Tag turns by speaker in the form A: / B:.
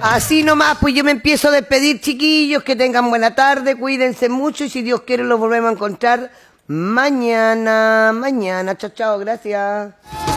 A: Así nomás, pues yo me empiezo a despedir, chiquillos, que tengan buena tarde, cuídense mucho y si Dios quiere los volvemos a encontrar mañana. Chao, chao, gracias.